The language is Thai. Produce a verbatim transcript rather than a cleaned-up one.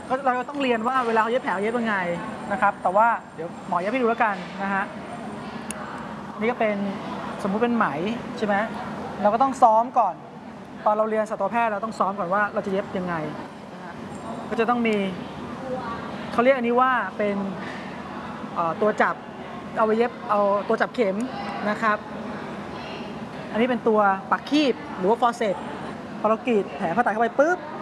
ก็เราต้องเรียนว่าเวลาเขาเย็บแผลเย็บยังไงนะครับแต่ว่าเดี๋ยวหมอเย็บให้ดูแล้วกันนะฮะนี่ก็เป็นสมมุติเป็นไหมใช่ไหมเราก็ต้องซ้อมก่อนตอนเราเรียนสัตวแพทย์เราต้องซ้อมก่อนว่าเราจะเย็บยังไงนะฮะก็จะต้องมีเขาเรียกอันนี้ว่าเป็นตัวจับเอาไปเย็บเอาตัวจับเข็มนะครับอันนี้เป็นตัวปักคีบหรือว่าฟอร์เซตพอเรากรีดแผลผ่าตัดเข้าไปปุ๊บ